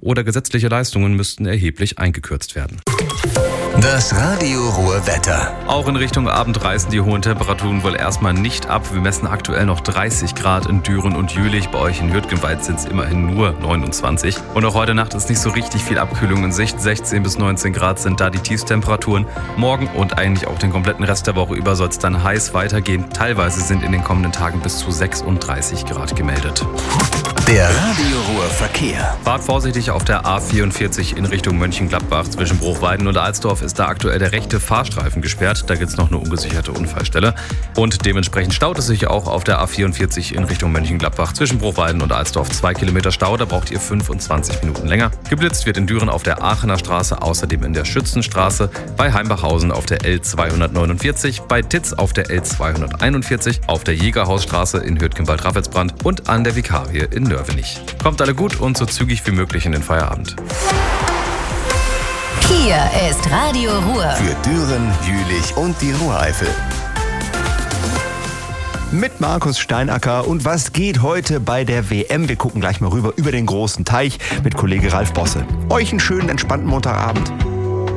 oder gesetzliche Leistungen müssten erheblich eingekürzt werden. Das Radio Ruhr Wetter. Auch in Richtung Abend reißen die hohen Temperaturen wohl erstmal nicht ab. Wir messen aktuell noch 30 Grad in Düren und Jülich. Bei euch in Hürtgenwald sind es immerhin nur 29. Und auch heute Nacht ist nicht so richtig viel Abkühlung in Sicht. 16 bis 19 Grad sind da die Tiefstemperaturen. Morgen und eigentlich auch den kompletten Rest der Woche über soll es dann heiß weitergehen. Teilweise sind in den kommenden Tagen bis zu 36 Grad gemeldet. Der Radio Ruhr Verkehr. Fahrt vorsichtig auf der A44 in Richtung Mönchengladbach. Zwischen Bruchweiden und Alsdorf ist da aktuell der rechte Fahrstreifen gesperrt. Da gibt es noch eine ungesicherte Unfallstelle. Und dementsprechend staut es sich auch auf der A44 in Richtung Mönchengladbach. Zwischen Bruchweiden und Alsdorf 2 Kilometer Stau. Da braucht ihr 25 Minuten länger. Geblitzt wird in Düren auf der Aachener Straße, außerdem in der Schützenstraße, bei Heimbachhausen auf der L249, bei Titz auf der L241, auf der Jägerhausstraße in Hürtgenwald-Raffelsbrand und an der Vikarie in Nörvenich. Kommt alle gut und so zügig wie möglich in den Feierabend. Hier ist Radio Ruhr. Für Düren, Jülich und die Ruhreifel. Mit Markus Steinacker. Und was geht heute bei der WM? Wir gucken gleich mal rüber über den großen Teich mit Kollege Ralf Bosse. Euch einen schönen, entspannten Montagabend.